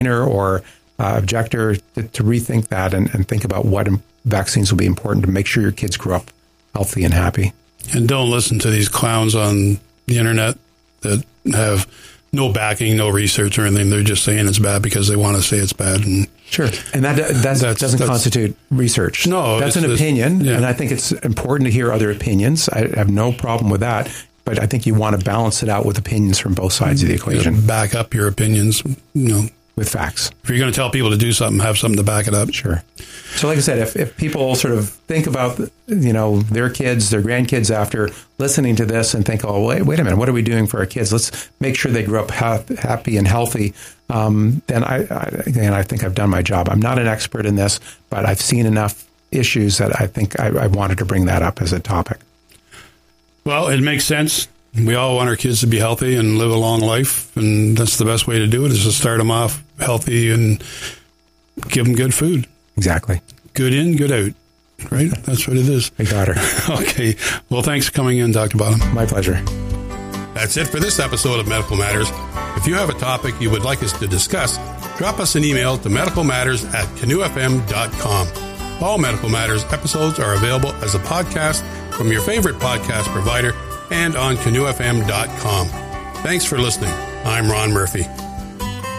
or objector to rethink that and think about what vaccines will be important to make sure your kids grow up healthy and happy. And don't listen to these clowns on the internet that have no backing, no research or anything. They're just saying it's bad because they want to say it's bad. And sure. And that doesn't constitute research. No. That's an opinion, and I think it's important to hear other opinions. I have no problem with that. But I think you want to balance it out with opinions from both sides of the equation. Back up your opinions, with facts. If you're going to tell people to do something, have something to back it up. Sure. So like I said, if people sort of think about, their kids, their grandkids after listening to this and think, oh, wait a minute, what are we doing for our kids? Let's make sure they grow up happy and healthy. Then I think I've done my job. I'm not an expert in this, but I've seen enough issues that I think I wanted to bring that up as a topic. Well, it makes sense. We all want our kids to be healthy and live a long life, and that's the best way to do it is to start them off healthy and give them good food. Exactly. Good in, good out, right? That's what it is. I got her. Okay. Well, thanks for coming in, Dr. Bottom. My pleasure. That's it for this episode of Medical Matters. If you have a topic you would like us to discuss, drop us an email to medicalmatters@canoefm.com. All Medical Matters episodes are available as a podcast from your favorite podcast provider and on canoefm.com. Thanks for listening. I'm Ron Murphy.